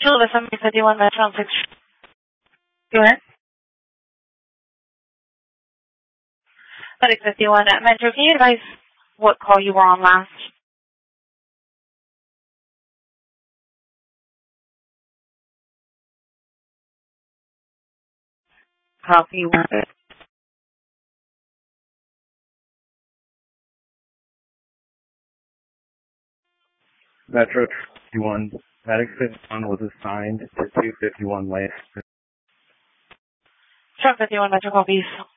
Chula 751 Metro 6. Go ahead. 651 Metro, can you advise what call you were on last? Copy. Metro 51. Medic 51 was assigned to 251 Lane. Truck 51 Metro copies.